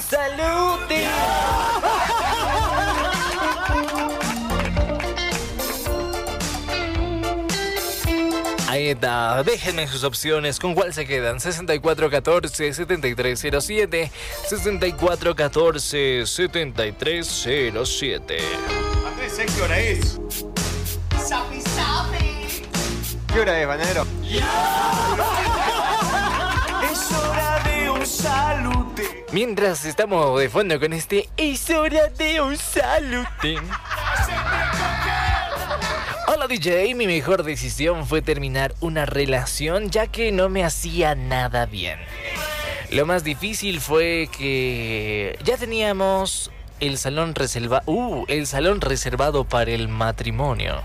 salute. Ahí está, déjenme sus opciones, ¿con cuál se quedan? 6414-7307, 6414-7307. Andrés, ¿qué hora es? ¡Sapi, sapi! ¿Qué hora es, bananero? Es hora de un salute. Mientras estamos de fondo con este Es hora de un salute. Hola DJ, mi mejor decisión fue terminar una relación ya que no me hacía nada bien. Lo más difícil fue que ya teníamos el salón reservado para el matrimonio.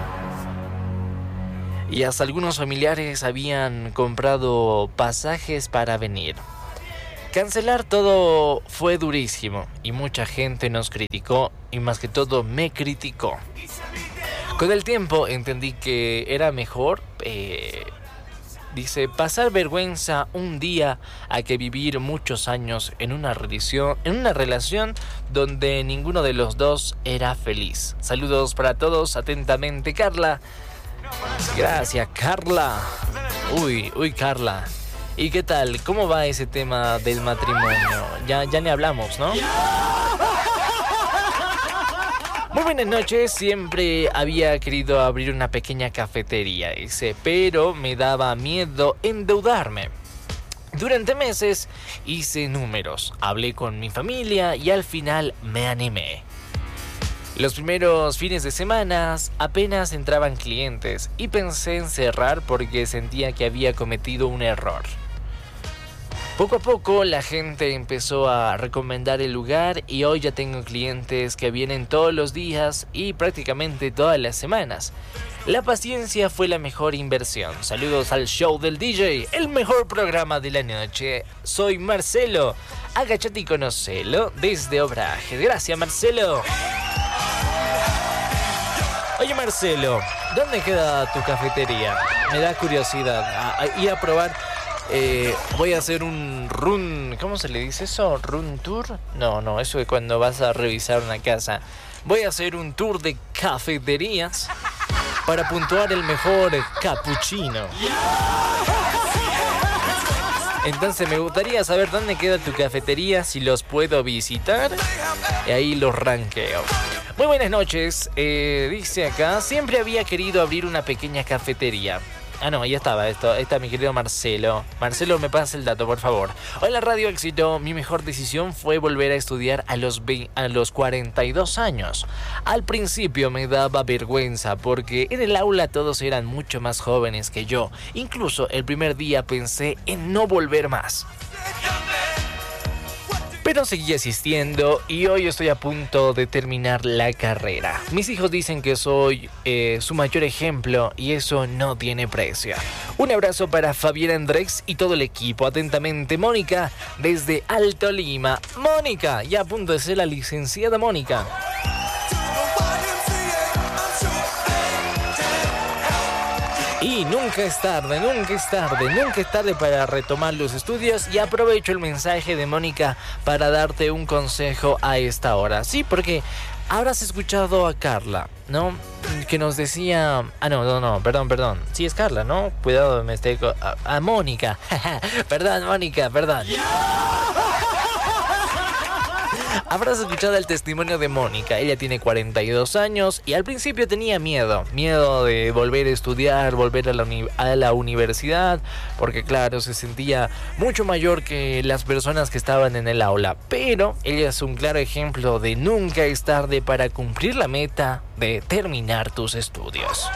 Y hasta algunos familiares habían comprado pasajes para venir. Cancelar todo fue durísimo y mucha gente nos criticó y más que todo me criticó. Con el tiempo entendí que era mejor, pasar vergüenza un día a que vivir muchos años en una relación donde ninguno de los dos era feliz. Saludos para todos, atentamente Carla. Gracias, Carla. Uy, Carla. ¿Y qué tal? ¿Cómo va ese tema del matrimonio? Ya ni hablamos, ¿no? Muy buenas noches, siempre había querido abrir una pequeña cafetería, pero me daba miedo endeudarme. Durante meses hice números, hablé con mi familia y al final me animé. Los primeros fines de semana apenas entraban clientes y pensé en cerrar porque sentía que había cometido un error. Poco a poco la gente empezó a recomendar el lugar y hoy ya tengo clientes que vienen todos los días y prácticamente todas las semanas. La paciencia fue la mejor inversión. Saludos al show del DJ, el mejor programa de la noche. Soy Marcelo, agachate y conocelo desde Obraje. Gracias, Marcelo. Oye, Marcelo, ¿dónde queda tu cafetería? Me da curiosidad ir a probar. Voy a hacer un run... ¿Cómo se le dice eso? ¿Run tour? No, eso es cuando vas a revisar una casa. Voy a hacer un tour de cafeterías para puntuar el mejor cappuccino. Entonces me gustaría saber dónde queda tu cafetería, si los puedo visitar. Y ahí los ranqueo. Muy buenas noches, dice acá, siempre había querido abrir una pequeña cafetería. Ah, no, ya estaba esto. Ahí está mi querido Marcelo. Marcelo, me pasa el dato, por favor. Hola, Radio Éxito. Mi mejor decisión fue volver a estudiar a los 42 años. Al principio me daba vergüenza porque en el aula todos eran mucho más jóvenes que yo. Incluso el primer día pensé en no volver más. Pero seguí asistiendo y hoy estoy a punto de terminar la carrera. Mis hijos dicen que soy su mayor ejemplo y eso no tiene precio. Un abrazo para Fabián Andrés y todo el equipo. Atentamente, Mónica, desde Alto Lima. Mónica, ya a punto de ser la licenciada Mónica. Y nunca es tarde para retomar los estudios y aprovecho el mensaje de Mónica para darte un consejo a esta hora. Sí, porque habrás escuchado a Carla, ¿no? Que nos decía... No, perdón. Sí, es Carla, ¿no? Cuidado, me estoy... A Mónica. Perdón, Mónica, perdón. Habrás escuchado el testimonio de Mónica. Ella tiene 42 años y al principio tenía miedo de volver a estudiar, volver a la universidad, porque claro, se sentía mucho mayor que las personas que estaban en el aula. Pero ella es un claro ejemplo de nunca es tarde para cumplir la meta de terminar tus estudios.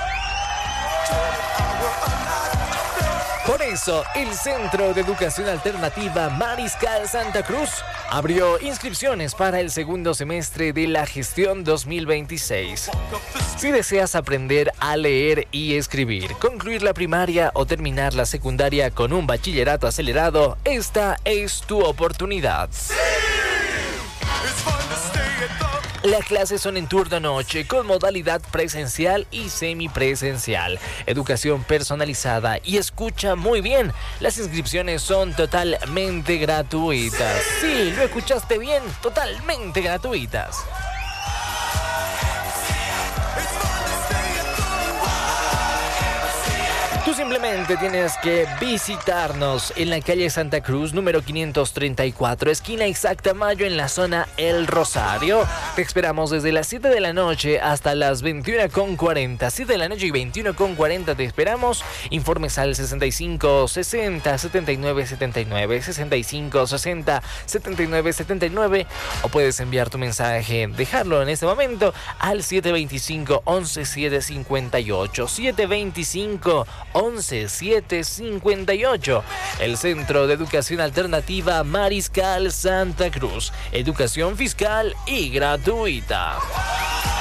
Por eso, el Centro de Educación Alternativa Mariscal Santa Cruz abrió inscripciones para el segundo semestre de la gestión 2026. Si deseas aprender a leer y escribir, concluir la primaria o terminar la secundaria con un bachillerato acelerado, esta es tu oportunidad. Las clases son en turno noche con modalidad presencial y semipresencial. Educación personalizada y escucha muy bien. Las inscripciones son totalmente gratuitas. Sí, lo escuchaste bien, totalmente gratuitas. Tú simplemente tienes que visitarnos en la calle Santa Cruz, número 534, esquina Exacta Mayo, en la zona El Rosario. Te esperamos desde las 7 de la noche hasta las 21:40. 7 de la noche y 21:40 te esperamos. Informes al 65 60 79 79, 65 60 79 79, o puedes enviar tu mensaje, dejarlo en este momento al 725 11 758, 725 11 758. El Centro de Educación Alternativa Mariscal Santa Cruz. Educación fiscal y gratuita.